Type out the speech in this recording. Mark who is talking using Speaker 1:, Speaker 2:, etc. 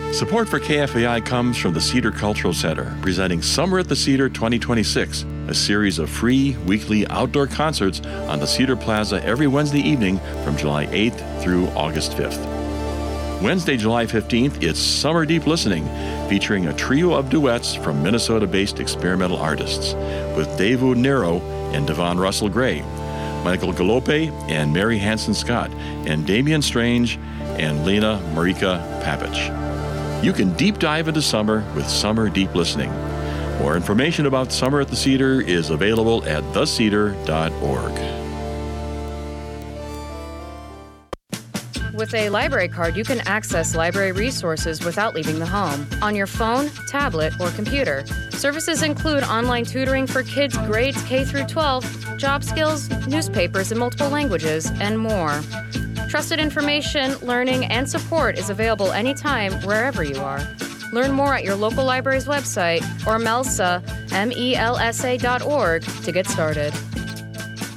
Speaker 1: Support for KFAI comes from the Cedar Cultural Center, presenting Summer at the Cedar 2026, a series of free weekly outdoor concerts on the Cedar Plaza every Wednesday evening from July 8th through August 5th. Wednesday, July 15th, it's Summer Deep Listening, featuring a trio of duets from Minnesota-based experimental artists, with Davu Nero and Devon Russell Gray, Michael Galope and Mary Hanson Scott, and Damian Strange and Lena Marika Papich. You can deep dive into summer with Summer Deep Listening. More information about Summer at the Cedar is available at thecedar.org.
Speaker 2: With a library card, you can access library resources without leaving the home, on your phone, tablet, or computer. Services include online tutoring for kids grades K through 12, job skills, newspapers in multiple languages, and more. Trusted information, learning, and support is available anytime, wherever you are. Learn more at your local library's website or MELSA, MELSA.org to get started.